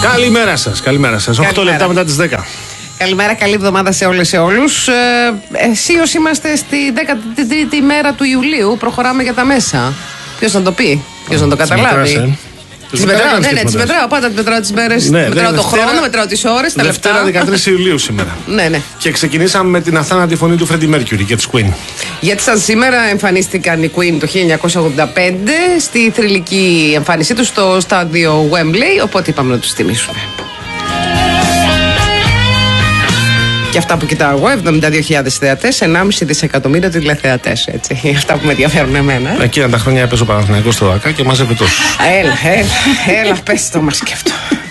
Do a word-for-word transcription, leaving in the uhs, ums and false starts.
Καλημέρα σας, καλημέρα σας. οκτώ λεπτά μετά τις δέκα. Καλημέρα, καλή εβδομάδα σε όλες και όλους. Ε, Εσείως είμαστε στη δέκατη τρίτη μέρα του Ιουλίου. Προχωράμε για τα μέσα. Ποιος να το πει, ποιος να το καταλάβει. Τις μετράω, ναι, ναι, τις μετράω. Πάντα τις μετράω τις μέρες, ναι, μετράω το χρόνο, μετράω τις ώρες, τα λεπτά. Δευτέρα δεκατρείς Ιουλίου σήμερα. Ναι, ναι. Και ξεκινήσαμε με την αθάνατη φωνή του Freddie Mercury και της Queen. Γιατί σαν σήμερα εμφανίστηκαν οι Queen το χίλια εννιακόσια ογδόντα πέντε στη θρυλική εμφάνισή τους στο στάδιο Wembley, οπότε είπαμε να τους τιμήσουμε. Και αυτά που κοιτάω εγώ, εβδομήντα δύο χιλιάδες θεατές, ενάμιση δισεκατομμύρια τηλεθεατές. Έτσι. Αυτά που με ενδιαφέρουν εμένα. Εκείνα τα χρόνια έπαιζε ο Παναθηναϊκός στο ΆΚΑ και μάζευε τόσους. Έλα, έλα, έλα, πες το μας και αυτό.